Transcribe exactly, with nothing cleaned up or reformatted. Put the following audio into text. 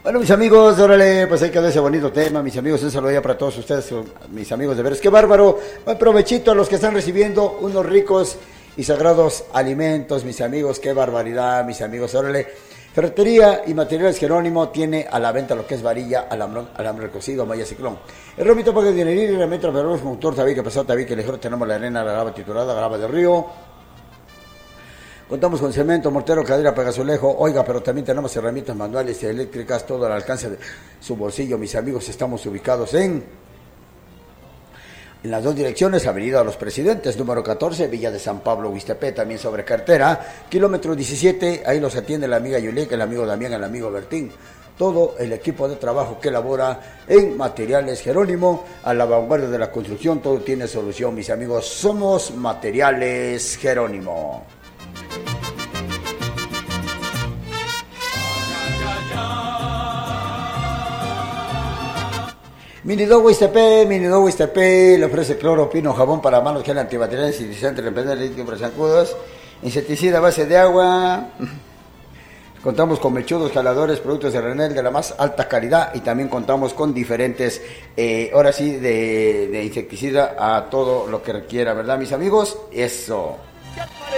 Bueno, mis amigos, órale, pues ahí quedó ese bonito tema, mis amigos, un saludo ya para todos ustedes, mis amigos de veras, qué bárbaro, buen provechito a los que están recibiendo unos ricos y sagrados alimentos, mis amigos, qué barbaridad, mis amigos, órale. Ferretería y Materiales Jerónimo tiene a la venta lo que es varilla, alambrón, alambre cocido, malla ciclón. El romito para que tiene y el metro ferroso, motor, tabique pesado, tabique ligero, tenemos la arena, la grava titulada, grava de río. Contamos con cemento, mortero, cadera, pegazulejo, oiga, pero también tenemos herramientas manuales y eléctricas, todo al alcance de su bolsillo, mis amigos. Estamos ubicados en, en las dos direcciones, Avenida de los Presidentes, número catorce, Villa de San Pablo, Huistepé, también sobre carretera, kilómetro diecisiete, ahí los atiende la amiga Yuliek, el amigo Damián, el amigo Bertín, todo el equipo de trabajo que elabora en Materiales Jerónimo, a la vanguardia de la construcción, todo tiene solución, mis amigos. Somos Materiales Jerónimo. Minido Huistepé, Minido Huistepé, le ofrece cloro, pino, jabón para manos, gel antibacterial, iniciante, reemplazante, líquido para zancudos, insecticida a base de agua. Contamos con mechudos, jaladores, productos de Renel de la más alta calidad y también contamos con diferentes, eh, ahora sí, de, de insecticida a todo lo que requiera, ¿verdad, mis amigos? Eso.